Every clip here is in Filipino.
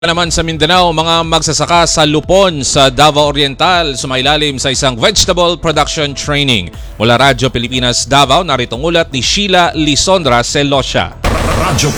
Naman sa Mindanao, mga magsasaka sa Lupon sa Davao Oriental sumailalim sa isang vegetable production training. Mula Radyo Pilipinas Davao, narito ang ulat ni Sheila Lisondra Celossia. Radyo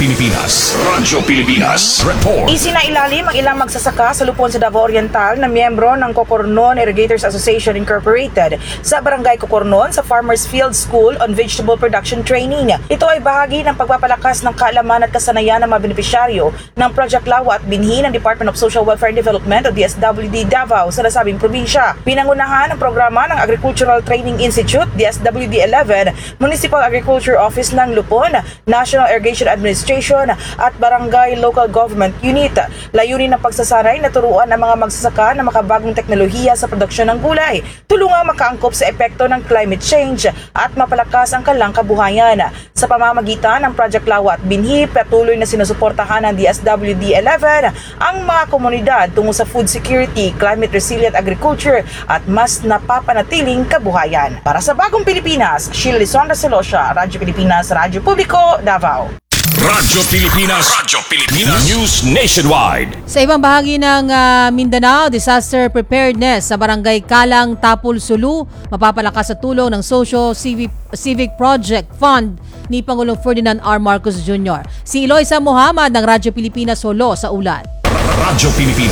Pilipinas Report. Isinailalim ang ilang magsasaka sa Lupon sa Davao Oriental na miyembro ng Cocornon Irrigators Association Incorporated sa Barangay Cocornon sa Farmers Field School on Vegetable Production Training. Ito ay bahagi ng pagpapalakas ng kaalaman at kasanayan ng mga benepisyaryo ng Project Lawa at binhi ng Department of Social Welfare and Development o DSWD Davao sa nasabing probinsya. Pinangunahan ang programa ng Agricultural Training Institute, DSWD 11, Municipal Agriculture Office ng Lupon, National Irrigation Administration at Barangay Local Government Unit. Layunin ng pagsasanay na turuan ang mga magsasaka na makabagong teknolohiya sa produksyon ng gulay, tulungang makaangkop sa epekto ng climate change at mapalakas ang kanilang kabuhayan. Sa pamamagitan ng Project Lawa at binhi, patuloy na sinusuportahan ng DSWD 11 ang mga komunidad tungo sa food security, climate resilient agriculture at mas napapanatiling kabuhayan. Para sa Bagong Pilipinas, Sheila Lisondra Celossia, Radyo Pilipinas, Radyo Publiko, Davao. Radyo Pilipinas News Nationwide. Sa ibang bahagi ng Mindanao, disaster preparedness sa Barangay Kalang, Tapul, Sulu, mapapalakas sa tulong ng Civic Project Fund ni Pangulong Ferdinand R. Marcos Jr. Si Eloisa Muhammad ng Radyo Pilipinas Solo sa ulat. Radyo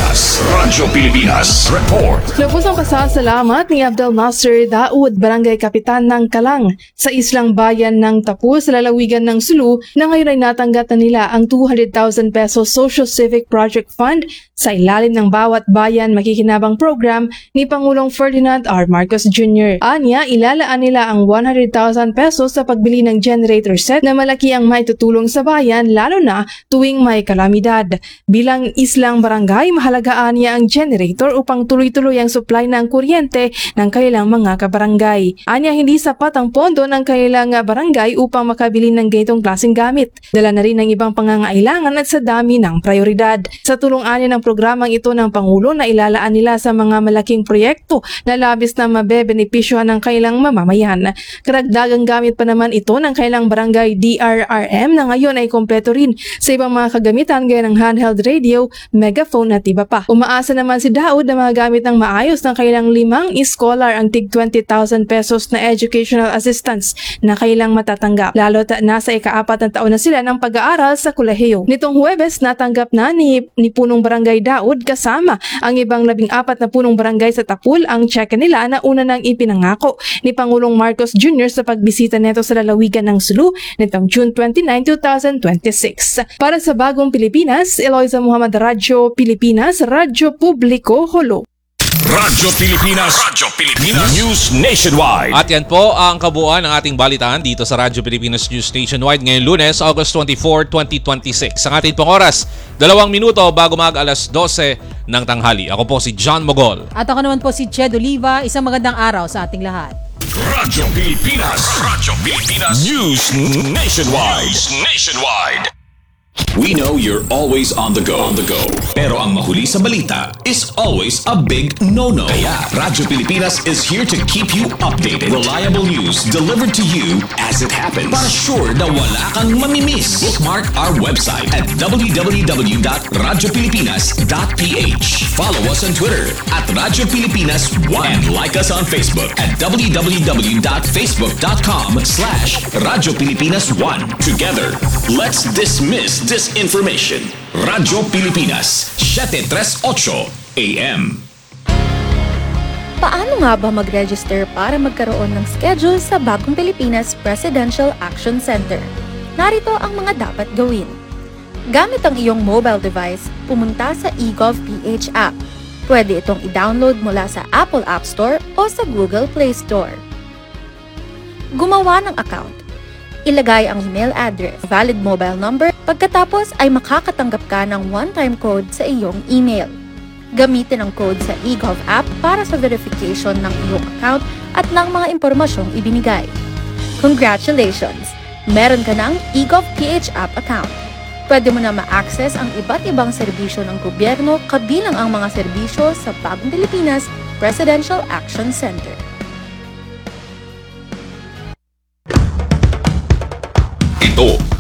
Pilipinas Report. Lubos ang pasasalamat ni Abdel Nasser Daud, Barangay Kapitan ng Kalang, sa islang bayan ng Tapu sa lalawigan ng Sulu na ngayon ay natanggap na nila ang 200,000 pesos Social Civic Project Fund sa ilalim ng bawat bayan makikinabang program ni Pangulong Ferdinand R. Marcos Jr. Anya, ilalaan nila ang 100,000 pesos sa pagbili ng generator set na malaki ang maitutulong sa bayan lalo na tuwing may kalamidad. Bilang islang barangay, mahalagaan niya ang generator upang tuloy-tuloy ang supply ng kuryente ng kanilang mga kabarangay. Anya, hindi sapat ang pondo ng kanilang barangay upang makabili ng ganitong klaseng gamit. Dala na rin ng ibang pangangailangan at sa dami ng prioridad. Sa tulong anya ng programang ito ng Pangulo na ilalaan nila sa mga malaking proyekto na labis na mabebenepisyohan ng kanilang mamamayan. Karagdagang gamit pa naman ito ng kanilang barangay DRRM na ngayon ay kompleto rin sa ibang mga kagamitan gaya ng handheld radio, megaphone at iba pa. Umaasa naman si Daud na magamit ng maayos ng kailang 5 scholar ang tig 20,000 pesos na educational assistance na kailang matatanggap. Lalo't nasa ika-4 na taon na sila ng pag-aaral sa kolehiyo. Nitong Huwebes, natanggap na ni Punong Barangay Daud kasama ang ibang 14 na punong barangay sa Tapul ang cheque nila na una nang ipinangako ni Pangulong Marcos Jr. sa pagbisita nito sa lalawigan ng Sulu nitong June 29, 2026. Para sa Bagong Pilipinas, Eloisa Muhammad, Radyo Pilipinas, Radyo Publiko, Holo. Radyo Pilipinas News Nationwide. At yan po ang kabuuan ng ating balitaan dito sa Radyo Pilipinas News Nationwide ngayong Lunes, August 24, 2026. Ang ating pong oras, 2 minuto bago mag-alas 12 ng tanghali. Ako po si John Mogol. At ako naman po si Ched Oliva. Isang magandang araw sa ating lahat. Radyo Pilipinas News Nationwide. We know you're always on the go. Pero ang mahuli sa balita is always a big no-no. Kaya Radyo Pilipinas is here to keep you updated. Reliable news delivered to you as it happens. Para sure na wala kang mamimiss. Bookmark our website at www.radiopilipinas.ph. Follow us on Twitter at Radyo Pilipinas 1 and like us on Facebook at www.facebook.com/Radyo Pilipinas 1. Together, let's dismiss disinformation. Radyo Pilipinas, 738 AM. Paano nga ba mag-register para magkaroon ng schedule sa Bagong Pilipinas Presidential Action Center? Narito ang mga dapat gawin. Gamit ang iyong mobile device, pumunta sa eGovPH app. Pwede itong i-download mula sa Apple App Store o sa Google Play Store. Gumawa ng account. Ilagay ang email address, valid mobile number, pagkatapos ay makakatanggap ka ng one-time code sa iyong email. Gamitin ang code sa eGov app para sa verification ng iyong account at ng mga impormasyong ibinigay. Congratulations! Meron ka ng eGovPH app account. Pwede mo na ma-access ang iba't ibang serbisyo ng gobyerno kabilang ang mga serbisyo sa Bagong Pilipinas Presidential Action Center. Ito